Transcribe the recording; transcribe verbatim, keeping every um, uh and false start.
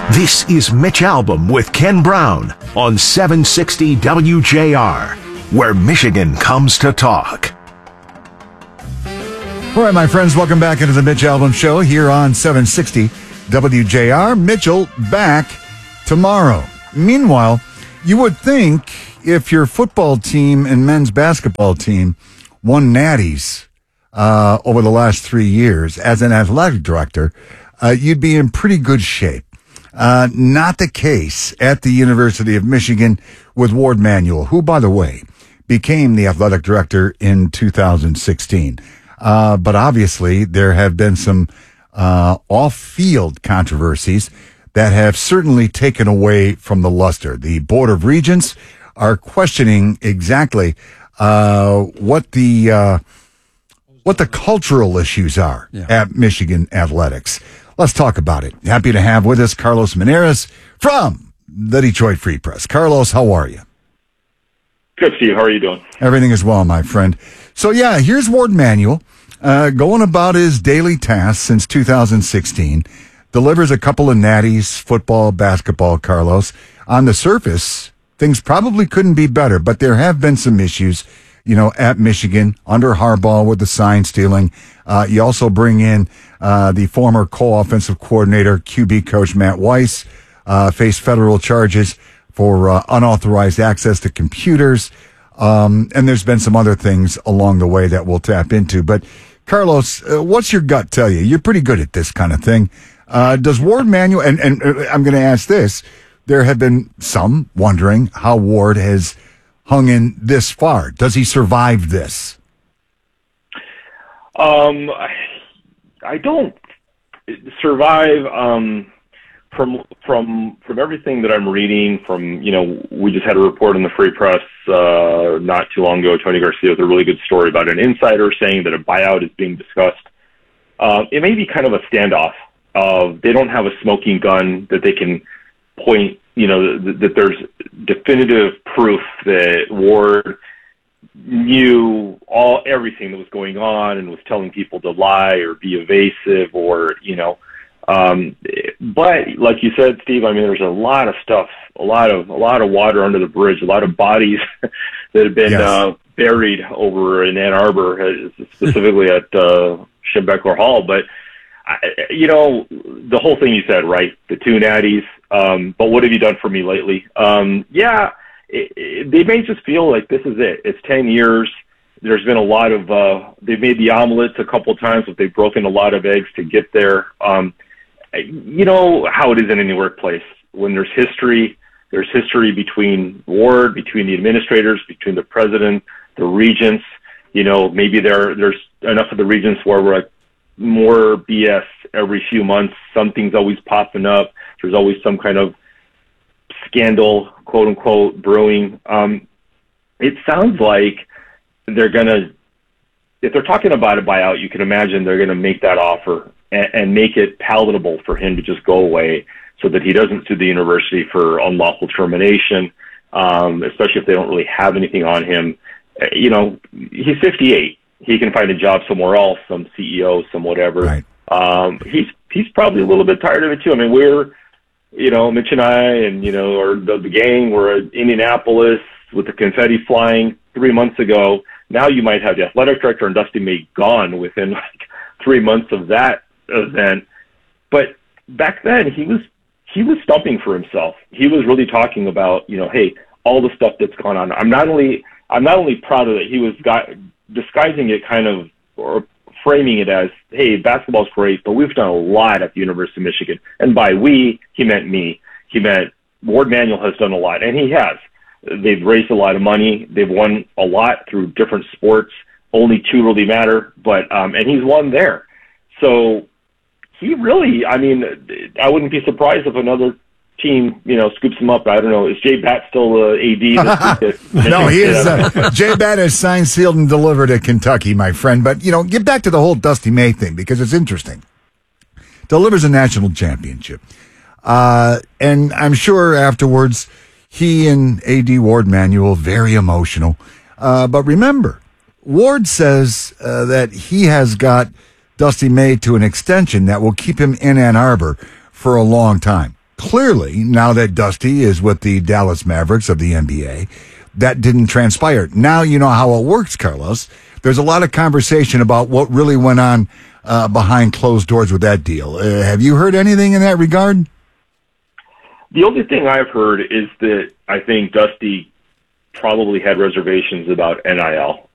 This is Mitch Albom with Ken Brown on seven sixty W J R, where Michigan comes to talk. All right, my friends, welcome back into the Mitch Albom Show here on seven sixty W J R. Mitchell back tomorrow. Meanwhile, you would think if your football team and men's basketball team won natties uh, over the last three years as an athletic director, uh, you'd be in pretty good shape. Uh, not the case at the University of Michigan with Warde Manuel, who, by the way, became the athletic director in two thousand sixteen. Uh, but obviously there have been some uh, off-field controversies that have certainly taken away from the luster. The Board of Regents are questioning exactly uh, what the uh, what the cultural issues are yeah. at Michigan athletics. Let's talk about it. Happy to have with us Carlos Meneres from the Detroit Free Press. Carlos, how are you? Good, Steve. How are you doing? Everything is well, my friend. So, yeah, here's Warde Manuel uh, going about his daily tasks since two thousand sixteen. Delivers a couple of natties, football, basketball, Carlos. On the surface, things probably couldn't be better, but there have been some issues, you know, at Michigan under Harbaugh with the sign stealing. Uh, you also bring in uh, the former co-offensive coordinator, Q B coach Matt Weiss, uh, faced federal charges for uh, unauthorized access to computers. Um, and there's been some other things along the way that we'll tap into. But, Carlos, uh, what's your gut tell you? You're pretty good at this kind of thing. Uh, does Warde Manuel, and, and uh, I'm going to ask this, there have been some wondering how Warde has hung in this far. Does he survive this? Um, I don't survive, um, from, from, from everything that I'm reading from, you know, we just had a report in the Free Press, uh, not too long ago, Tony Garcia with a really good story about an insider saying that a buyout is being discussed. Uh, it may be kind of a standoff. Uh, they don't have a smoking gun that they can point, you know, th- that there's definitive proof that Warde knew all everything that was going on and was telling people to lie or be evasive or, you know, um, but like you said, Steve, I mean, there's a lot of stuff, a lot of, a lot of water under the bridge, a lot of bodies that have been, yes. uh, buried over in Ann Arbor, specifically at, uh, Schembechler Hall. But, I, you know, the whole thing you said, right? The two natties, um, but what have you done for me lately? Um, yeah, it, it, they may just feel like this is it. It's ten years. There's been a lot of, uh, they've made the omelets a couple of times, but they've broken a lot of eggs to get there. Um, you know how it is in any workplace. When there's history, there's history between Warde, between the administrators, between the president, the regents. You know, maybe there there's enough of the regents where we're like more B S every few months. Something's always popping up. There's always some kind of scandal, quote unquote, brewing. Um, it sounds like they're going to, if they're talking about a buyout, you can imagine they're going to make that offer and, and make it palatable for him to just go away so that he doesn't sue the university for unlawful termination, um, especially if they don't really have anything on him. You know, he's fifty-eight. He can find a job somewhere else, some C E O, some whatever. Right. Um, he's he's probably a little bit tired of it too. I mean, we're, you know, Mitch and I and, you know, or the, the gang were at Indianapolis with the confetti flying three months ago. Now you might have the athletic director and Dusty May gone within like three months of that event. But back then he was he was stumping for himself. He was really talking about, you know, hey, all the stuff that's gone on. I'm not only I'm not only proud of it. He was got, disguising it kind of or framing it as, hey, basketball's great, but we've done a lot at the University of Michigan. And by we, he meant me. He meant Warde Manuel has done a lot, and he has. They've raised a lot of money. They've won a lot through different sports. Only two really matter, but um, and he's won there. So he really, I mean, I wouldn't be surprised if another team, you know, scoops him up. I don't know. Is Jay Batt still uh, A D? No, he is. Uh, Jay Batt is signed, sealed, and delivered at Kentucky, my friend. But, you know, get back to the whole Dusty May thing because it's interesting. Delivers a national championship. Uh, and I'm sure afterwards he and A D Warde Manuel, very emotional. Uh, but remember, Warde says uh, that he has got Dusty May to an extension that will keep him in Ann Arbor for a long time. clearly, now that Dusty is with the Dallas Mavericks of the N B A, that didn't transpire. Now you know how it works, Carlos. There's a lot of conversation about what really went on uh, behind closed doors with that deal. Uh, have you heard anything in that regard? The only thing I've heard is that I think Dusty probably had reservations about N I L.